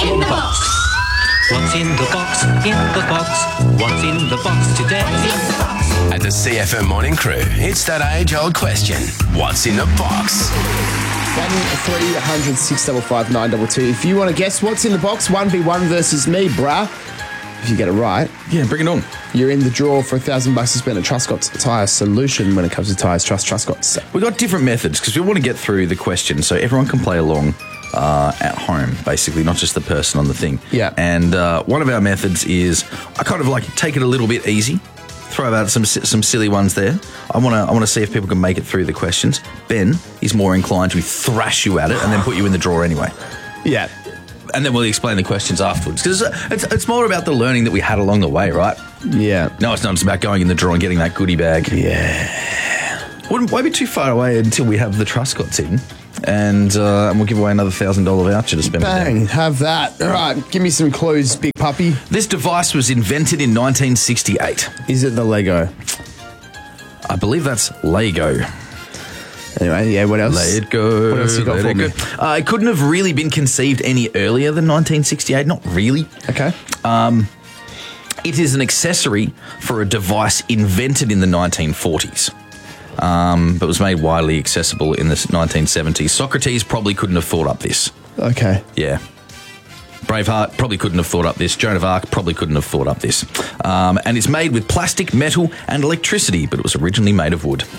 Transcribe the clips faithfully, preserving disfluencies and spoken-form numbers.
in the box? What's in the box? In the box. What's in the box today? At the C F M Morning Crew, it's that age-old question. What's in the box? one three hundred six five five nine two two. If you want to guess what's in the box, one v one versus me, bruh. If you get it right, yeah, bring it on. You're in the draw for a thousand bucks to spend at Truscott's Tyre Solution. When it comes to tyres, trust Truscott's. We've got different methods because we want to get through the question so everyone can play along uh, at home, basically, not just the person on the thing. Yeah. And uh, one of our methods is I kind of like take it a little bit easy. Throw out some some silly ones there. I want to I want to see if people can make it through the questions. Ben is more inclined to thrash you at it and then put you in the draw anyway. Yeah. And then we'll explain the questions afterwards. Because it's, it's more about the learning that we had along the way, right? Yeah. No, it's not. It's about going in the draw and getting that goodie bag. Yeah. Wouldn't won't be too far away until we have the Truscotts in. And, uh, and we'll give away another one thousand dollars voucher to spend. Bang, have that. All right, give me some clues, big puppy. This device was invented in nineteen sixty-eight. Is it the Lego? I believe that's Lego. Anyway, yeah, what else? Let it go. What else you got Let for it me? go. Uh, it couldn't have really been conceived any earlier than nineteen sixty-eight. Not really. Okay. Um, it is an accessory for a device invented in the nineteen forties. Um, but was made widely accessible in the nineteen seventies. Socrates probably couldn't have thought up this. Okay. Yeah. Braveheart probably couldn't have thought up this. Joan of Arc probably couldn't have thought up this. Um, and it's made with plastic, metal, and electricity, but it was originally made of wood.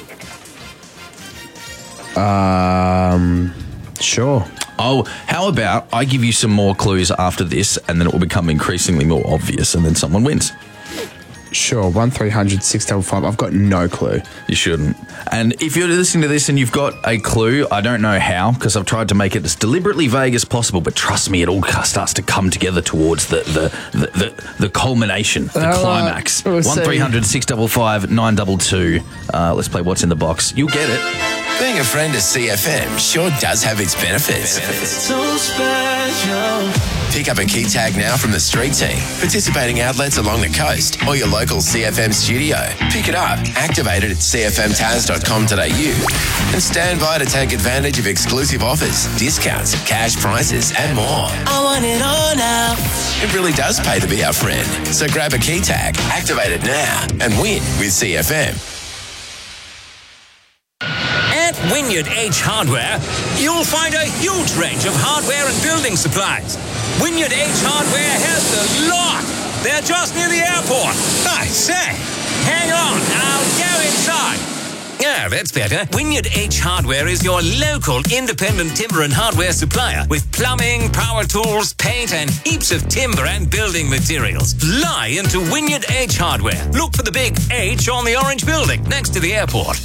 Um, sure. Oh, how about I give you some more clues after this, and then it will become increasingly more obvious, and then someone wins. Sure, one three hundred six five five. I've got no clue. You shouldn't. And if you're listening to this and you've got a clue, I don't know how, because I've tried to make it as deliberately vague as possible, but trust me, it all starts to come together towards the the, the, the, the culmination, the All climax. right, we'll one three hundred six five five nine two two. Uh, let's play What's in the Box. You'll get it. Being a friend of C F M sure does have its benefits. So special. Pick up a key tag now from the street team, participating outlets along the coast, or your local C F M studio. Pick it up, activate it at c f m taz dot com dot a u, and stand by to take advantage of exclusive offers, discounts, cash prizes, and more. I want it all now. It really does pay to be our friend. So grab a key tag, activate it now, and win with C F M. At Wynyard H Hardware, you'll find a huge range of hardware and building supplies. Wynyard H Hardware has the lot. They're just near the airport. I say, hang on, I'll go inside. Yeah, that's better. Wynyard H Hardware is your local independent timber and hardware supplier with plumbing, power tools, paint, and heaps of timber and building materials. Fly into Wynyard H Hardware. Look for the big H on the orange building next to the airport.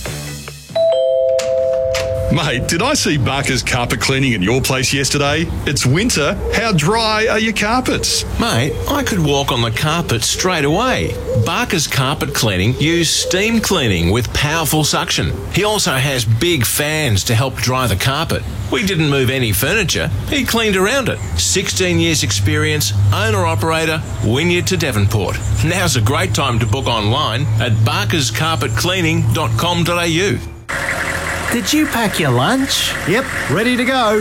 Mate, did I see Barker's carpet cleaning at your place yesterday? It's winter. How dry are your carpets? Mate, I could walk on the carpet straight away. Barker's Carpet Cleaning use steam cleaning with powerful suction. He also has big fans to help dry the carpet. We didn't move any furniture. He cleaned around it. sixteen years experience, owner-operator, Wynyard to Devonport. Now's a great time to book online at barkers carpet cleaning dot com dot a u. Did you pack your lunch? Yep, ready to go.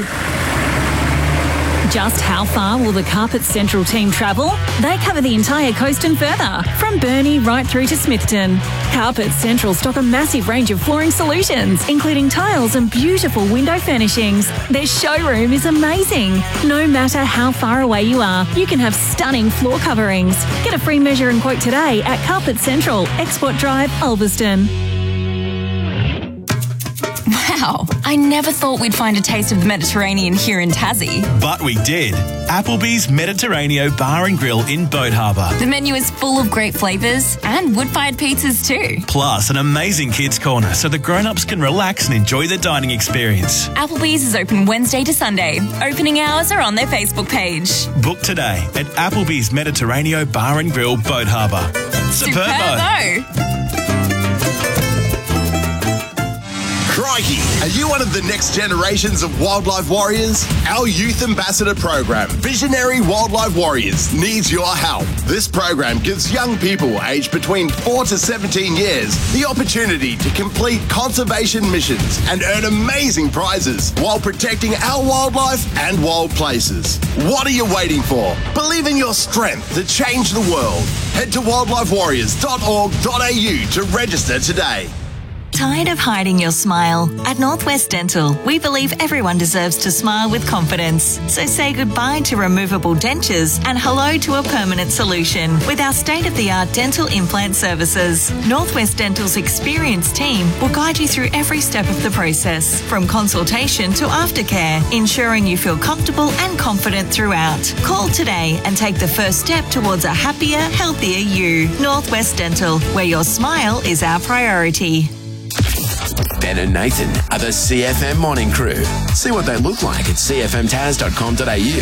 Just how far will the Carpet Central team travel? They cover the entire coast and further, from Burnie right through to Smithton. Carpet Central stock a massive range of flooring solutions, including tiles and beautiful window furnishings. Their showroom is amazing. No matter how far away you are, you can have stunning floor coverings. Get a free measure and quote today at Carpet Central, Export Drive, Ulverston. Wow, I never thought we'd find a taste of the Mediterranean here in Tassie. But we did. Applebee's Mediterraneo Bar and Grill in Boat Harbour. The menu is full of great flavours and wood-fired pizzas too. Plus an amazing kids' corner so the grown-ups can relax and enjoy the dining experience. Applebee's is open Wednesday to Sunday. Opening hours are on their Facebook page. Book today at Applebee's Mediterranean Bar and Grill, Boat Harbour. Superbo! Superbo! Crikey, are you one of the next generations of wildlife warriors? Our Youth Ambassador program, Visionary Wildlife Warriors, needs your help. This program gives young people aged between four to seventeen years the opportunity to complete conservation missions and earn amazing prizes while protecting our wildlife and wild places. What are you waiting for? Believe in your strength to change the world. Head to wildlife warriors dot org dot a u to register today. Tired of hiding your smile? At Northwest Dental, we believe everyone deserves to smile with confidence. So say goodbye to removable dentures and hello to a permanent solution with our state-of-the-art dental implant services. Northwest Dental's experienced team will guide you through every step of the process, from consultation to aftercare, ensuring you feel comfortable and confident throughout. Call today and take the first step towards a happier, healthier you. Northwest Dental, where your smile is our priority. Ben and Nathan are the C F M Morning Crew. See what they look like at c f m taz dot com dot a u.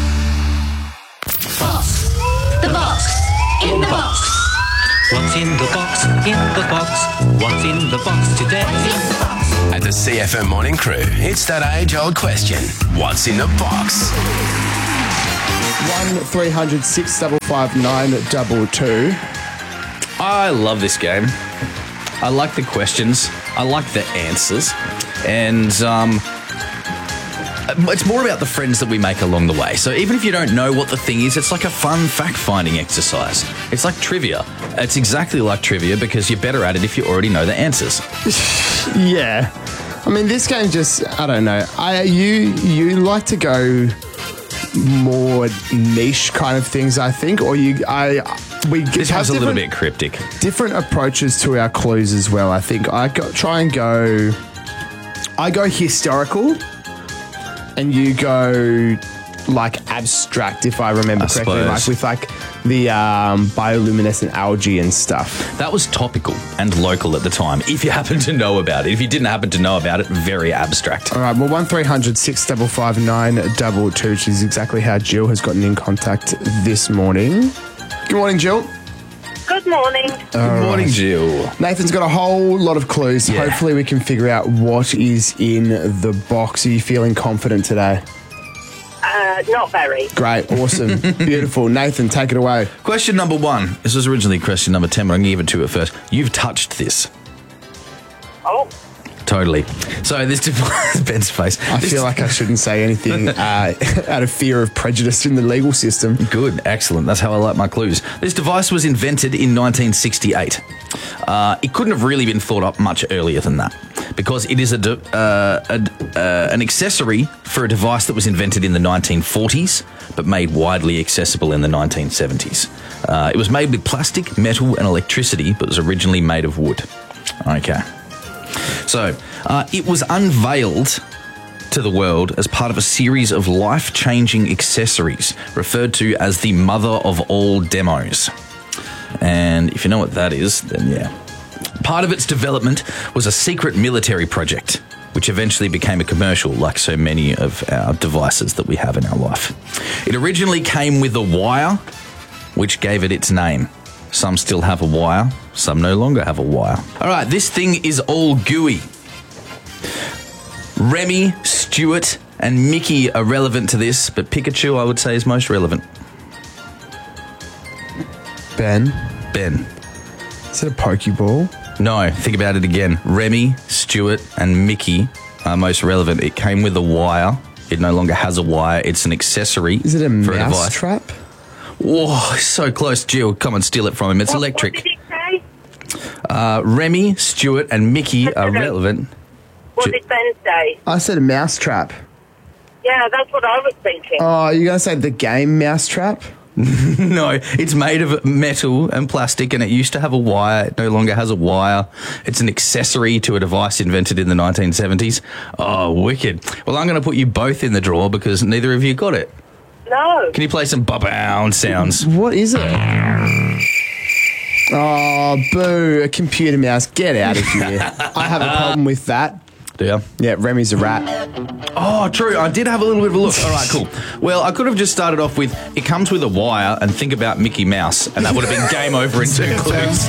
Box. The box. In the box. What's in the box? In the box. What's in the box today? At the C F M Morning Crew, it's that age-old question. What's in the box? One three hundred six five five nine two two. I love this game. I like the questions. I like the answers. And um, it's more about the friends that we make along the way. So even if you don't know what the thing is, it's like a fun fact-finding exercise. It's like trivia. It's exactly like trivia because you're better at it if you already know the answers. Yeah. I mean, this game just, I don't know. I you you like to go more niche kind of things, I think, or you I we this have one's a little bit cryptic. Different approaches to our clues as well. I think I go, try and go. I go historical, and you go like abstract, if I remember I correctly, suppose. like with like the um, bioluminescent algae and stuff. That was topical and local at the time, if you happen to know about it. If you didn't happen to know about it, very abstract. All right, well, one three hundred six five five nine two two, which is exactly how Jill has gotten in contact this morning. Good morning, Jill. Good morning. Good morning, Jill. Nathan's got a whole lot of clues. Yeah. Hopefully we can figure out what is in the box. Are you feeling confident today? Uh, not very. Great, awesome, beautiful. Nathan, take it away. Question number one. This was originally question number ten, but I'm going to give it to you at first. You've touched this. Oh. Totally. So this device, Ben's face. I This- feel like I shouldn't say anything uh, out of fear of prejudice in the legal system. Good, excellent. That's how I like my clues. This device was invented in nineteen sixty-eight. Uh, it couldn't have really been thought up much earlier than that because it is a, de- uh, a uh, an accessory for a device that was invented in the nineteen forties but made widely accessible in the nineteen seventies. Uh, it was made with plastic, metal and electricity but was originally made of wood. Okay. So, uh, it was unveiled to the world as part of a series of life-changing accessories referred to as the mother of all demos. And if you know what that is, then yeah. Part of its development was a secret military project, which eventually became a commercial like so many of our devices that we have in our life. It originally came with a wire, which gave it its name. Some still have a wire, some no longer have a wire. All right, this thing is all gooey. Remy, Stuart, and Mickey are relevant to this, but Pikachu, I would say, is most relevant. Ben? Ben. Is it a Pokeball? No, think about it again. Remy, Stuart, and Mickey are most relevant. It came with a wire. It no longer has a wire. It's an accessory. Is it a for a mouse device. trap? Whoa, so close. Jill, come and steal it from him. It's What- electric. What did he say? Uh, Remy, Stuart, and Mickey are relevant. What J- did Ben say? I said a mouse trap. Yeah, that's what I was thinking. Oh, you're going to say the game Mousetrap? No, it's made of metal and plastic and it used to have a wire. It no longer has a wire. It's an accessory to a device invented in the nineteen seventies. Oh, wicked. Well, I'm going to put you both in the drawer because neither of you got it. No. Can you play some ba-bound sounds? What is it? Oh, boo, a computer mouse. Get out of here. I have a problem with that. Do you? Yeah, Remy's a rat. Oh, true. I did have a little bit of a look. All right, cool. Well, I could have just started off with, it comes with a wire and think about Mickey Mouse, and that would have been game over in two clues.